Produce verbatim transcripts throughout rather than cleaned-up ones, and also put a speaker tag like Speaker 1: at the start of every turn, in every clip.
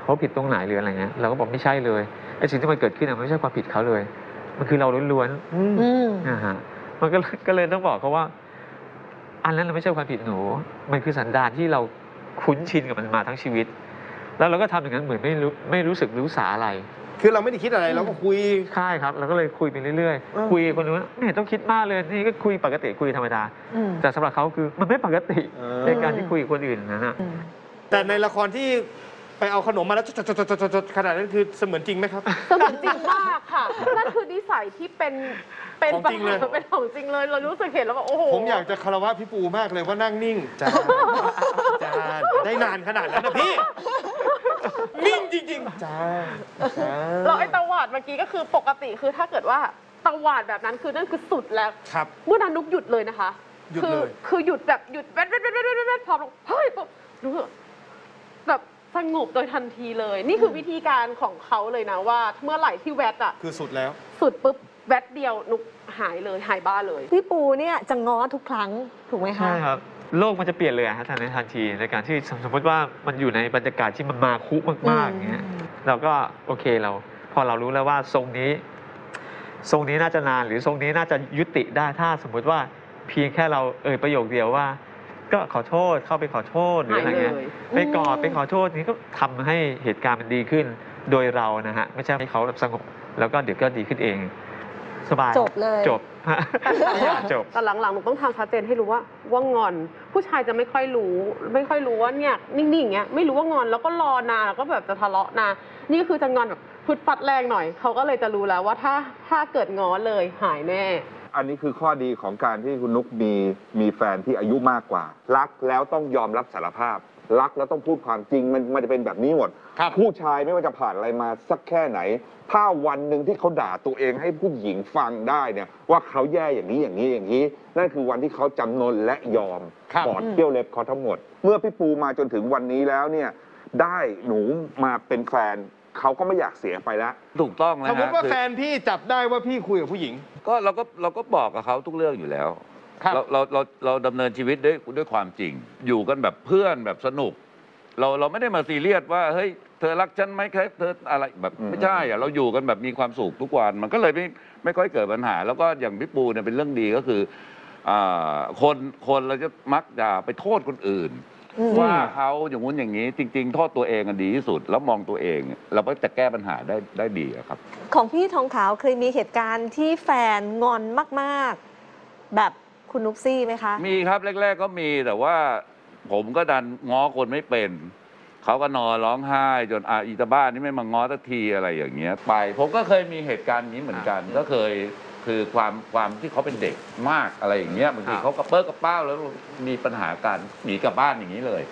Speaker 1: เขาผิดตรงไหนหรืออะไรเงี้ยเราก็บอกไม่ใช่เลยไอ้สิ่งที่มันเกิดขึ้นมันไม่ใช่ความผิดเขาเลยมันคือเราล้วนๆนะฮะมันก็ก็เลยต้องบอกเขาว่าอันนั้นมันไม่ใช่ความผิดหนูมันคือสันดานที่เราคุ้นชินกับมันมาทั้งชีวิตแล้วเราก็ทำอย่างนั้นเหมือนไม่รู้ไม่รู้สึกรู้สาอะไร
Speaker 2: คือเราไม่ได้คิดอะไรเราก็คุย
Speaker 1: ใช่ครับเราก็เลยคุยไปเรื่อยๆคุยคนนู้นไม่เห็นต้องคิดมากเลยนี่ก็คุยปกติคุยธรรมดาแต่สำหรับเขาคือมันไม่ปกติในการที่คุยกับคนอื่นนะฮะ
Speaker 2: แต่ในละครที่ไปเอาขนมมาแล้วจดๆๆๆขนาดนั้นคือเสมือนจริงไหมครับ
Speaker 3: เสมือนจริงมากค่ะนั่นคือนิสัยที่เป็นเป็น
Speaker 2: ของจริงเลย
Speaker 3: เป็นของจริงเลยเรารู้สึกเห็นแล้วว่าโอ้โห
Speaker 2: ผมอยากจะคารวะพี่ปูมากเลยว่านั่งนิ่งจานจานได้นานขนาดนั้นนะพี่นิ่งจริงๆจ้า
Speaker 3: เราไอ้ตะวาดเมื่อกี้ก็คือปกติคือถ้าเกิดว่าตะวาดแบบนั้นคือนั่นคือสุดแล้ว
Speaker 2: ครับ
Speaker 3: เมื่อนั้นนุกหยุดเลยนะคะ
Speaker 2: หยุดเลย
Speaker 3: คือหยุดแบบหยุดแวดแวดแวดแวดแวดพอเฮ้ยรู้แบบสงบโดยทันทีเลยนี่คือวิธีการของเขาเลยนะว่าเมื่อไหร่ที่แวดอะ
Speaker 2: คือสุดแล้ว
Speaker 3: สุดปุ๊บแวดเดียวนุกหายเลยหายบ้าเลย
Speaker 4: พี่ปูเนี่ยจะง้อทุกครั้งถูกไหมคะ
Speaker 1: ใช่ครับโลกมันจะเปลี่ยนเลยฮะทันในทันทีในการที่สมมติว่ามันอยู่ในบรรยากาศที่มันมาคุมากๆอย่างเงี้ยเราก็โอเคเราพอเรารู้แล้วว่าทรงนี้ทรงนี้น่าจะนานหรือทรงนี้น่าจะยุติได้ถ้าสมมุติว่าเพียงแค่เราเอ่ยประโยคเดียวว่าก็ขอโทษเข้าไปขอโทษหรืออะไรเงี้ยไปกอดไปขอโทษนี้ก็ทำให้เหตุการณ์มันดีขึ้นโดยเรานะฮะไม่ใช่ให้เขาแบบสงบแล้วก็เดี๋ยวก็ดีขึ้นเองสบาย
Speaker 4: จบเลย
Speaker 1: จบจบ
Speaker 3: แต่หลังๆหนูต้องทำชัดเจนให้รู้ว่าว่างอนผู้ชายจะไม่ค่อยรู้ไม่ค่อยรู้ว่าเนี่ยนิ่งๆอย่างเงี้ยไม่รู้ว่างอนแล้วก็รอนานแล้วก็แบบจะทะเลาะนานนี่คือจะงอนแบบพึดฟัดแรงหน่อยเขาก็เลยจะรู้แล้วว่าถ้าถ้าเกิดง้อเลยหายแน่
Speaker 5: อันนี้คือข้อดีของการที่คุณนุกมีมีแฟนที่อายุมากกว่ารักแล้วต้องยอมรับสารภาพรักแล้วต้องพูดความจริงมันมันจะเป็นแบบนี้หมดผู้ชายไม่ว่าจะผ่านอะไรมาสักแค่ไหนถ้าวันหนึ่งที่เขาด่าตัวเองให้ผู้หญิงฟังได้เนี่ยว่าเขาแย่อย่างนี้อย่างนี้อย่างนี้นั่นคือวันที่เขาจำนนและยอมปอดเที่ยวเล็บเขาทั้งหมดเมื่อพี่ปูมาจนถึงวันนี้แล้วเนี่ยได้หนูมาเป็นแฟนเขาก็ไม่อยากเสียไปแล้ว
Speaker 6: ถูกต้องนะฮะ
Speaker 2: สมมติว่าแฟนพี่จับได้ว่าพี่คุยกับผู้หญิง
Speaker 6: ก็เราก็เราก็บอกกับเขาทุกเรื่องอยู่แล้วเราเราเราเราดำเนินชีวิตด้วยด้วยความจริงอยู่กันแบบเพื่อนแบบสนุกเราเราไม่ได้มาซีเรียสว่าเฮ้ยเธอรักฉันไหมเธออะไรแบบไม่ใช่อะเราอยู่กันแบบมีความสุขทุกวันมันก็เลยไม่ไม่ค่อยเกิดปัญหาแล้วก็อย่างพี่ปูเนี่ยเป็นเรื่องดีก็คือคนคนเราจะมักจะไปโทษคนอื่นว่าเขาอย่างงู้นอย่างนี้จริงๆโทษตัวเองดีที่สุดแล้วมองตัวเองเราก็จะแก้ปัญหาได้ได้ดีครับ
Speaker 4: ของพี่ทองขาวเคยมีเหตุการณ์ที่แฟนงอนมากๆแบบคุณนุ๊กซี่ไหมคะ
Speaker 6: มีครับแรกๆก็มีแต่ว่าผมก็ดันง้อคนไม่เป็นเขาก็นอนร้องไห้จนอาอีตาบ้านนี่ไม่มาง้อสักทีอะไรอย่างเงี้ยไปผมก็เคยมีเหตุการณ์นี้เหมือนกันก็เคยคือความความที่เขาเป็นเด็กมากอะไรอย่างเงี้ยบางทีเขากระเปิ้ลกระเป้าแล้วมีปัญหาการหนีกลับบ้านอย่างนี้เลย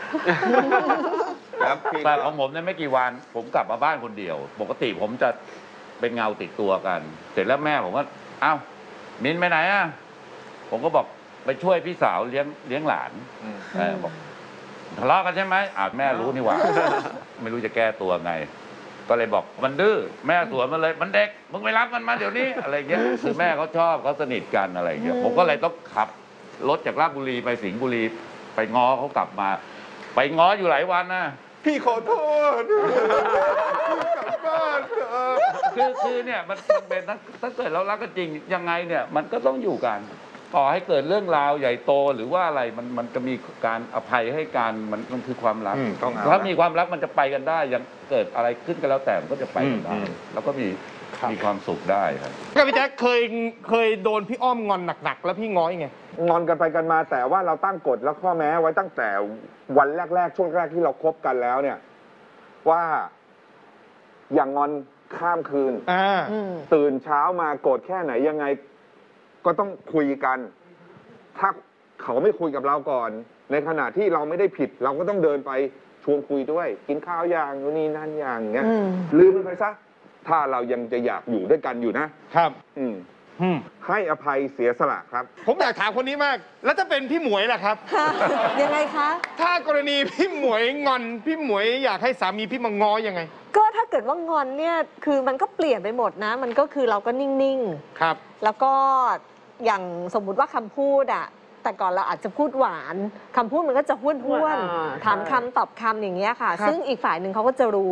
Speaker 6: แต่ของผมเนี่ยไม่กี่วันผมกลับมาบ้านคนเดียวปกติผมจะเป็นเงาติดตัวกันเสร็จแล้วแม่ผมก็เอ้ามิ้นไปไหนอ่ะผมก็บอกไปช่วยพี่สาวเลี้ยงเลี้ยงหลานบอกทะเลาะกันใช่ไหมอาจแม่รู้นี่หว่าไม่รู้จะแก้ตัวไงก็เลยบอกมันดื้อแม่สวนมันเลยมันเด็กมึงไปรับมันมาเดี๋ยวนี้อะไรเงี้ยคือแม่เขาชอบเขาสนิทกันอะไรเงี้ยผมก็เลยต้องขับรถจากราชบุรีไปสิงห์บุรีไปง้อเขากลับมาไปง้ออยู่หลายวันนะ
Speaker 2: พี่ขอโทษกลับบ้านเถอะ
Speaker 6: คือคือเนี่ยมันเป็นถ้าเกิดเรารักกันจริงยังไงเนี่ยมันก็ต้องอยู่กันต่อให้เกิดเรื่องราวใหญ่โตหรือว่าอะไรมันมันจะมีการอภัยให้กันมันมันคือความรักถ้ามีความรักมันจะไปกันได้ยังเกิดอะไรขึ้นก็แล้วแต่มันก็จะไปกันได้แล้วก็มีมีความสุขได้ครับ
Speaker 2: ก็พี่แจ๊คเคยเคยโดนพี่อ้อมงอนหนักๆแล้วพี่ง้อยังไง
Speaker 5: งอนกันไปกันมาแต่ว่าเราตั้งกฎและข้อแม้ไว้ตั้งแต่วันแรกๆช่วงแรกที่เราคบกันแล้วเนี่ยว่าอย่างงอนข้ามคืนตื่นเช้ามาโกรธแค่ไหนยังไงก็ต้องคุยกันถ้าเขาไม่คุยกับเราก่อนในขณะที่เราไม่ได้ผิดเราก็ต้องเดินไปชวนคุยด้วยกินข้าวอย่างนี่นั่นอย่างเงี้ยลืมมันไปซะถ้าเรายังจะอยากอยู่ด้วยกันอยู่นะครับอืมให้อภัยเสียสละครับ
Speaker 2: ผมอยากถามคนนี้มากแล้วถ้าเป็นพี่หมวยล่ะครับ
Speaker 4: ยังไงคะ
Speaker 2: ถ้ากรณีพี่หมวยงอนพี่หมวยอยากให้สามีพี่มาง้อยังไง
Speaker 4: ก็ถ้าเกิดว่างอนเนี่ยคือมันก็เปลี่ยนไปหมดนะมันก็คือเราก็นิ่ง
Speaker 2: ๆครับ
Speaker 4: แล้วก็อย่างสมมุติว่าคำพูดอะแต่ก่อนเราอาจจะพูดหวานคำพูดมันก็จะห้วนๆถามคำตอบคำอย่างเงี้ยค่ะซึ่งอีกฝ่ายหนึ่งเขาก็จะรู้